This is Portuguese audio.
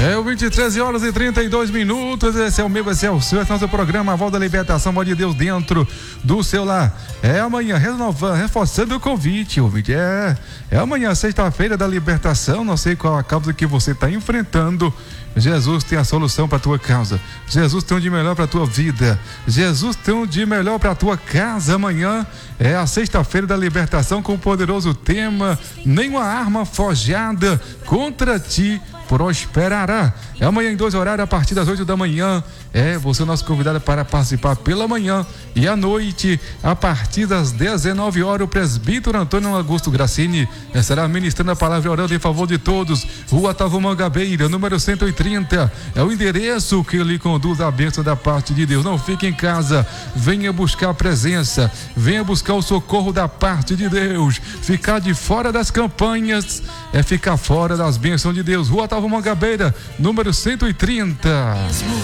20, 13 horas e 32 minutos. Esse é o meu, esse é o seu, esse é o nosso programa, a Voz da Libertação, Voz de Deus dentro do seu lar. É amanhã, renovando, reforçando o convite, ouvinte. É amanhã, sexta-feira da libertação. Não sei qual a causa que você está enfrentando. Jesus tem a solução para a tua causa. Jesus tem um de melhor para a tua vida. Jesus tem um de melhor para a tua casa. Amanhã é a sexta-feira da libertação com o poderoso tema: nenhuma arma forjada contra ti prosperará. É amanhã em 2 horários, a partir das 8 da manhã. Você é o nosso convidado para participar pela manhã. E à noite, a partir das 19 horas, o presbítero Antônio Augusto Gracini estará ministrando a palavra e orando em favor de todos. Rua Otávio Mangabeira, número 130. É o endereço que lhe conduz à bênção da parte de Deus. Não fique em casa, venha buscar a presença, venha buscar o socorro da parte de Deus. Ficar de fora das campanhas é ficar fora das bênçãos de Deus. Rua Otávio Mangabeira, número 130.